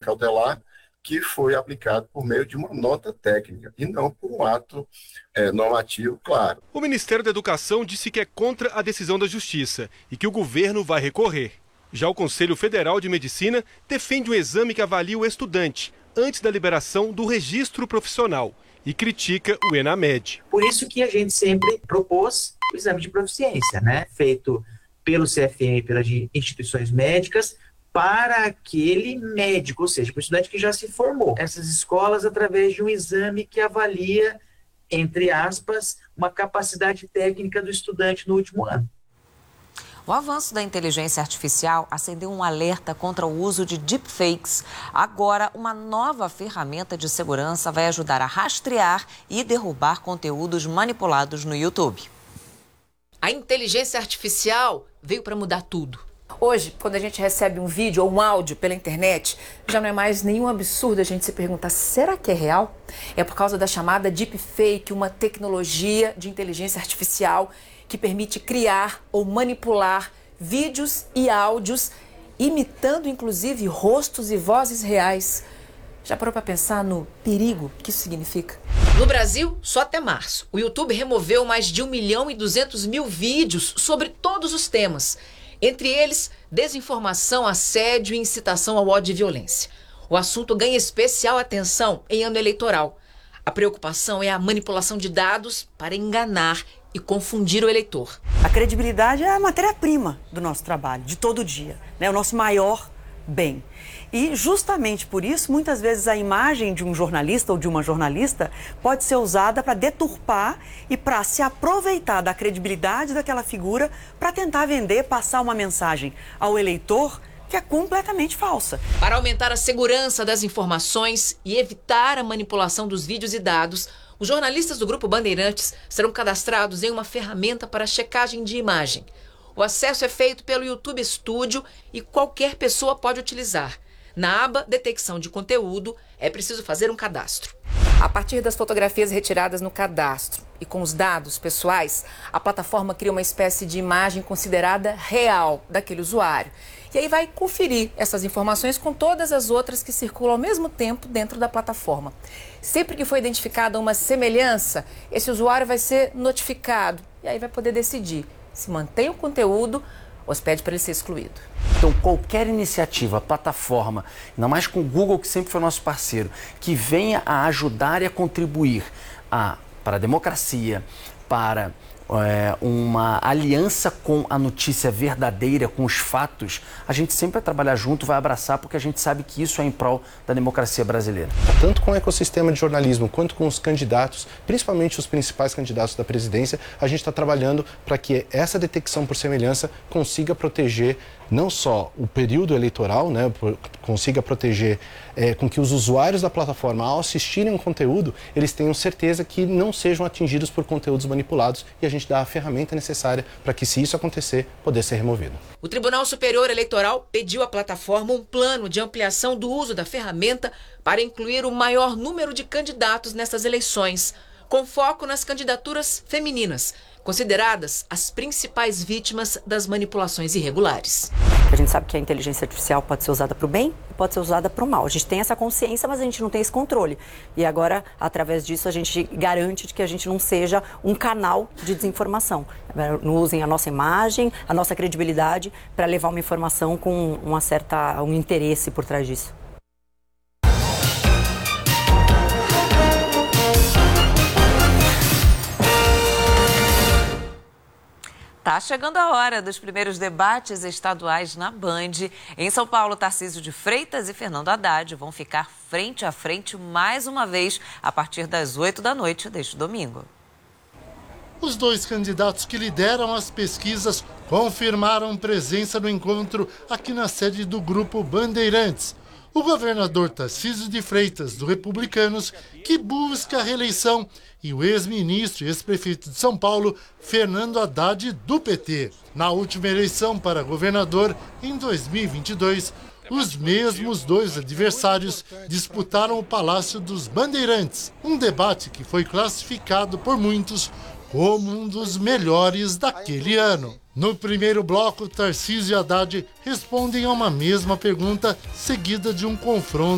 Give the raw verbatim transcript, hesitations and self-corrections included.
cautelar que foi aplicado por meio de uma nota técnica e não por um ato é, normativo, claro. O Ministério da Educação disse que é contra a decisão da Justiça e que o governo vai recorrer. Já o Conselho Federal de Medicina defende um exame que avalie o estudante antes da liberação do registro profissional e critica o ENAMED. Por isso que a gente sempre propôs o exame de proficiência, né? Feito pelo C F M e pelas instituições médicas, para aquele médico, ou seja, para o estudante que já se formou. Essas escolas, através de um exame que avalia, entre aspas, uma capacidade técnica do estudante no último ano. O avanço da inteligência artificial acendeu um alerta contra o uso de deepfakes. Agora, uma nova ferramenta de segurança vai ajudar a rastrear e derrubar conteúdos manipulados no YouTube. A inteligência artificial veio para mudar tudo. Hoje, quando a gente recebe um vídeo ou um áudio pela internet, já não é mais nenhum absurdo a gente se perguntar, será que é real? É por causa da chamada deepfake, uma tecnologia de inteligência artificial que permite criar ou manipular vídeos e áudios, imitando inclusive rostos e vozes reais. Já parou para pensar no perigo que isso significa? No Brasil, só até março, o YouTube removeu mais de um milhão e duzentos mil vídeos sobre todos os temas. Entre eles, desinformação, assédio e incitação ao ódio e violência. O assunto ganha especial atenção em ano eleitoral. A preocupação é a manipulação de dados para enganar e confundir o eleitor. A credibilidade é a matéria-prima do nosso trabalho, de todo dia, né? O nosso maior bem. E justamente por isso, muitas vezes a imagem de um jornalista ou de uma jornalista pode ser usada para deturpar e para se aproveitar da credibilidade daquela figura para tentar vender, passar uma mensagem ao eleitor que é completamente falsa. Para aumentar a segurança das informações e evitar a manipulação dos vídeos e dados, os jornalistas do Grupo Bandeirantes serão cadastrados em uma ferramenta para checagem de imagem. O acesso é feito pelo YouTube Studio e qualquer pessoa pode utilizar. Na aba Detecção de Conteúdo, é preciso fazer um cadastro. A partir das fotografias retiradas no cadastro e com os dados pessoais, a plataforma cria uma espécie de imagem considerada real daquele usuário. E aí vai conferir essas informações com todas as outras que circulam ao mesmo tempo dentro da plataforma. Sempre que for identificada uma semelhança, esse usuário vai ser notificado e aí vai poder decidir se mantém o conteúdo ou se pede para ele ser excluído. Então, qualquer iniciativa, plataforma, ainda mais com o Google, que sempre foi nosso parceiro, que venha a ajudar e a contribuir a, para a democracia, para é, uma aliança com a notícia verdadeira, com os fatos, a gente sempre vai trabalhar junto, vai abraçar, porque a gente sabe que isso é em prol da democracia brasileira. Tanto com o ecossistema de jornalismo, quanto com os candidatos, principalmente os principais candidatos da presidência, a gente está trabalhando para que essa detecção por semelhança consiga proteger não só o período eleitoral, né, consiga proteger é, com que os usuários da plataforma, ao assistirem um conteúdo, eles tenham certeza que não sejam atingidos por conteúdos manipulados e a gente dá a ferramenta necessária para que, se isso acontecer, poder ser removido. O Tribunal Superior Eleitoral pediu à plataforma um plano de ampliação do uso da ferramenta para incluir o maior número de candidatos nessas eleições, com foco nas candidaturas femininas, consideradas as principais vítimas das manipulações irregulares. A gente sabe que a inteligência artificial pode ser usada para o bem e pode ser usada para o mal. A gente tem essa consciência, mas a gente não tem esse controle. E agora, através disso, a gente garante que a gente não seja um canal de desinformação. Não usem a nossa imagem, a nossa credibilidade para levar uma informação com uma certa, um interesse por trás disso. Tá chegando a hora dos primeiros debates estaduais na Band. Em São Paulo, Tarcísio de Freitas e Fernando Haddad vão ficar frente a frente mais uma vez a partir das oito da noite deste domingo. Os dois candidatos que lideram as pesquisas confirmaram presença no encontro aqui na sede do Grupo Bandeirantes. O governador Tarcísio de Freitas, do Republicanos, que busca a reeleição, e o ex-ministro e ex-prefeito de São Paulo, Fernando Haddad, do P T. Na última eleição para governador, em dois mil e vinte e dois, os mesmos dois adversários disputaram o Palácio dos Bandeirantes, um debate que foi classificado por muitos como um dos melhores daquele ano. No primeiro bloco, Tarcísio e Haddad respondem a uma mesma pergunta, seguida de um confronto